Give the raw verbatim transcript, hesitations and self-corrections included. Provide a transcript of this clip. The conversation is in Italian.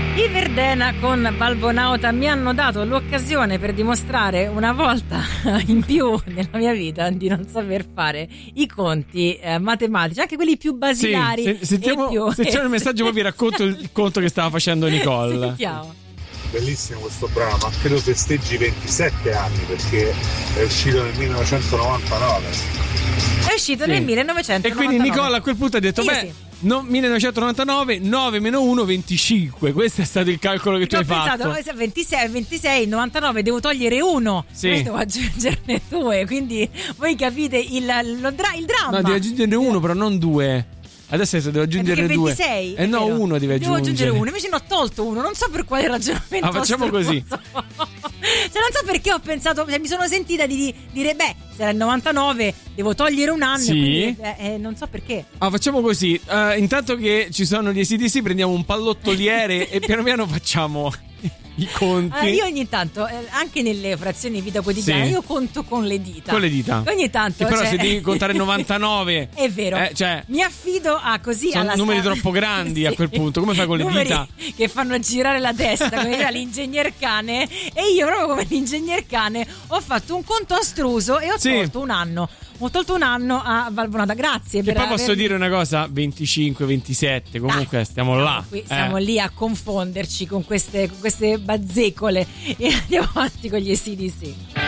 I Verdena con Valvonauta mi hanno dato l'occasione per dimostrare una volta in più nella mia vita di non saper fare i conti eh, matematici, anche quelli più basilari. Sì, se, sentiamo, e più se c'è un messaggio, poi vi racconto il conto che stava facendo Nicole. Sentiamo. Bellissimo questo brano, ma credo festeggi ventisette anni perché è uscito nel millenovecentonovantanove. È uscito Sì. nel millenovecentonovantanove. E quindi Nicola a quel punto ha detto: Io beh, sì. no, millenovecentonovantanove, nove meno uno, venticinque. Questo è stato il calcolo che tu Ho hai fatto. pensato, ventisei, ventisei, novantanove, devo togliere uno. Sì. Questo devo aggiungerne due. Quindi voi capite il, lo dra- il dramma. No, devi aggiungerne uno, però non due. Adesso devo aggiungere perché due. ventisei, Eh no, vero? uno devi Devo aggiungere. aggiungere uno, invece ne ho tolto uno, non so per quale ragionamento. Ah, facciamo così. Cioè, non so perché ho pensato, cioè, mi sono sentita di, di dire, beh, se era il novantanove, devo togliere un anno. Sì. Quindi, eh, eh, non so perché. Ah, facciamo così. Uh, intanto che ci sono gli A C D C, prendiamo un pallottoliere e piano piano facciamo i conti. Allora, io ogni tanto, eh, anche nelle frazioni di vita quotidiana, Sì. io conto con le dita. Con le dita. Ogni tanto. Che però cioè... se devi contare novantanove. È vero. Eh, cioè, mi affido a così sono alla numeri sta- troppo grandi Sì. a quel punto. Come fai con le Numeri dita? che fanno girare la testa, come diceva l'ingegner Cane. E io, proprio come l'ingegner Cane, ho fatto un conto astruso e ho Sì. tolto un anno. Ho tolto un anno a Valvonata. Grazie. E per poi posso aver... dire una cosa: venticinque, ventisette. Comunque Dai, stiamo là. Qui, Eh. siamo lì a confonderci con queste, con queste bazzecole. E andiamo avanti con gli A C D C.